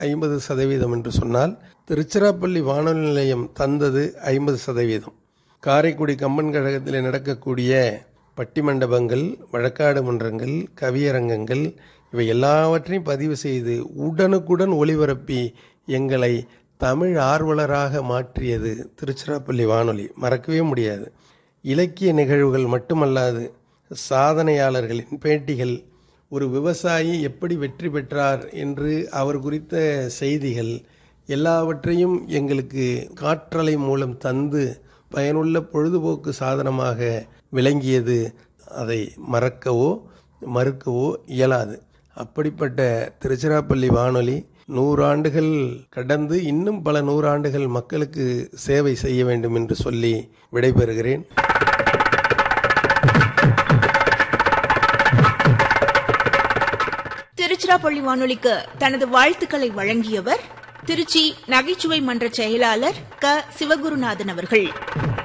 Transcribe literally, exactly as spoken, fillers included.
ஐம்பது சதவீதம் என்று சொன்னால் திருச்சிராப்பள்ளி வானொலி நிலையம் தந்தது ஐம்பது சதவீதம். காரைக்குடி கம்பன் கழகத்தில் நடக்கக்கூடிய பட்டிமண்டபங்கள், வழக்காடு மன்றங்கள், கவியரங்கங்கள் இவை எல்லாவற்றையும் பதிவு செய்து உடனுக்குடன் ஒளிபரப்பி எங்களை தமிழ் ஆர்வலராக மாற்றியது திருச்சிராப்பள்ளி வானொலி. மறக்கவே முடியாது. இலக்கிய நிகழ்வுகள் மட்டுமல்லாது சாதனையாளர்களின் பேட்டிகள், ஒரு விவசாயி எப்படி வெற்றி பெற்றார் என்று அவர் குறித்த செய்திகள் எல்லாவற்றையும் எங்களுக்கு காற்றலை மூலம் தந்து பயனுள்ள பொழுதுபோக்கு சாதனமாக விளங்கியது. அதை மறக்கவோ மறுக்கவோ இயலாது. அப்படிப்பட்ட திருச்சிராப்பள்ளி வானொலி நூறாண்டுகள் கடந்து இன்னும் பல நூறாண்டுகள் மக்களுக்கு சேவை செய்ய வேண்டும் என்று சொல்லி விடைபெறுகிறேன். திருச்சிராப்பள்ளி வானொலிக்கு தனது வாழ்த்துக்களை வழங்கியவர் திருச்சி நகைச்சுவை மன்ற செயலாளர் க சிவகுருநாதன் அவர்கள்.